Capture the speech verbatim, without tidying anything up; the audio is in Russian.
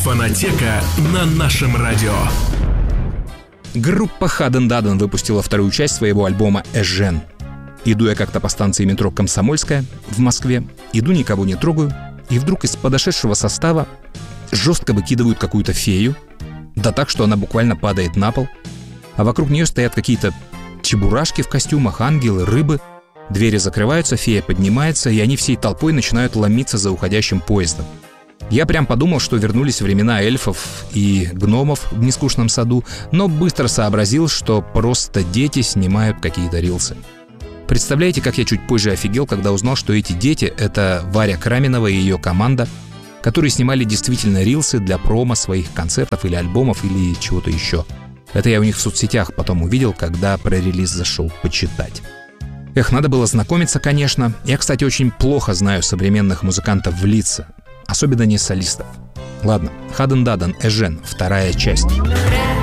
Фонотека на нашем радио. Группа Hadden Dadden выпустила вторую часть своего альбома «Эжен». Иду я как-то по станции метро «Комсомольская» в Москве, иду, никого не трогаю, и вдруг из подошедшего состава жестко выкидывают какую-то фею, да так, что она буквально падает на пол, а вокруг нее стоят какие-то чебурашки в костюмах, ангелы, рыбы. Двери закрываются, фея поднимается, и они всей толпой начинают ломиться за уходящим поездом. Я прям подумал, что вернулись времена эльфов и гномов в нескучном саду, но быстро сообразил, что просто дети снимают какие-то рилсы. Представляете, как я чуть позже офигел, когда узнал, что эти дети — это Варя Краминова и ее команда, которые снимали действительно рилсы для промо своих концертов или альбомов или чего-то еще. Это я у них в соцсетях потом увидел, когда про релиз зашел почитать. Эх, надо было знакомиться, конечно. Я, кстати, очень плохо знаю современных музыкантов в лица, особенно не солистов. Ладно, Hadden Dadden, «Эжен», вторая часть.